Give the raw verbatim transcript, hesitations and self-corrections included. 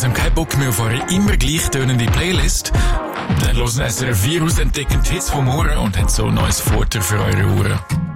langsam keinen Bock mehr auf eure immer gleich tönende Playlist? Dann hören S R F vier aus entdeckend Hits vom Ohren und hat so ein neues Futter für eure Ohren.